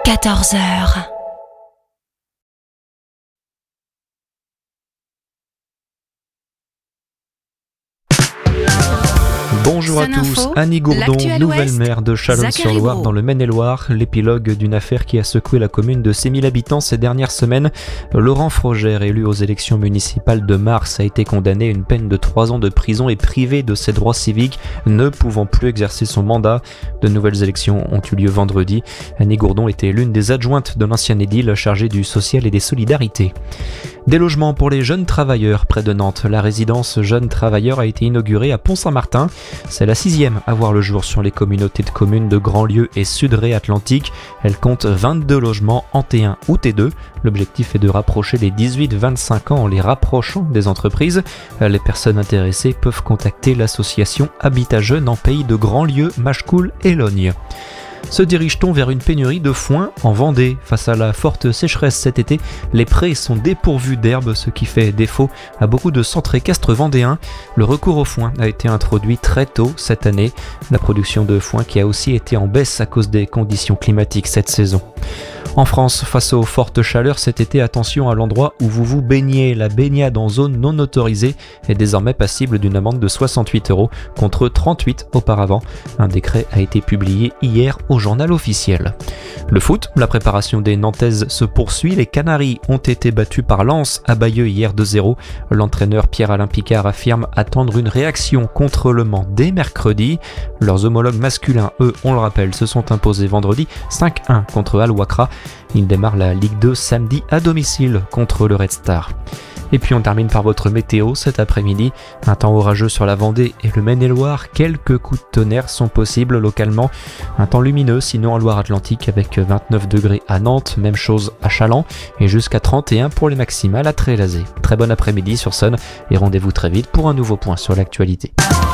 14h. Bonjour à tous, Annie Gourdon, nouvelle maire de Chalonnes-sur-Loire dans le Maine-et-Loire. L'épilogue d'une affaire qui a secoué la commune de 6000 habitants ces dernières semaines. Laurent Frogère, élu aux élections municipales de mars, a été condamné à une peine de 3 ans de prison et privé de ses droits civiques, ne pouvant plus exercer son mandat. De nouvelles élections ont eu lieu vendredi. Annie Gourdon était l'une des adjointes de l'ancien édile chargé du social et des solidarités. Des logements pour les jeunes travailleurs près de Nantes. La résidence jeunes travailleurs a été inaugurée à Pont-Saint-Martin. C'est la 6e à voir le jour sur les communautés de communes de Grandlieu et Sudré-Atlantique. Elle compte 22 logements en T1 ou T2. L'objectif est de rapprocher les 18-25 ans en les rapprochant des entreprises. Les personnes intéressées peuvent contacter l'association Habitat Jeunes en pays de Grandlieu, Machecoul et Logne. Se dirige-t-on vers une pénurie de foin en Vendée ? Face à la forte sécheresse cet été, les prés sont dépourvus d'herbe, ce qui fait défaut à beaucoup de centres équestres vendéens. Le recours au foin a été introduit très tôt cette année. La production de foin qui a aussi été en baisse à cause des conditions climatiques cette saison. En France, face aux fortes chaleurs cet été, attention à l'endroit où vous vous baignez. La baignade en zone non autorisée est désormais passible d'une amende de 68 € contre 38 auparavant. Un décret a été publié hier au journal officiel. Le foot, la préparation des Nantaises se poursuit. Les Canaries ont été battus par Lens à Bayeux hier 2-0. L'entraîneur Pierre-Alain Picard affirme attendre une réaction contre le Mans dès mercredi. Leurs homologues masculins, eux, on le rappelle, se sont imposés vendredi 5-1 contre Al-Wakra. Ils démarrent la Ligue 2 samedi à domicile contre le Red Star. Et puis on termine par votre météo cet après-midi. Un temps orageux sur la Vendée et le Maine-et-Loire. Quelques coups de tonnerre sont possibles localement. Un temps lumineux sinon en Loire-Atlantique avec 29 degrés à Nantes. Même chose à Challans et jusqu'à 31 pour les maximales à Trélazé. Très bon après-midi sur Sun et rendez-vous très vite pour un nouveau point sur l'actualité.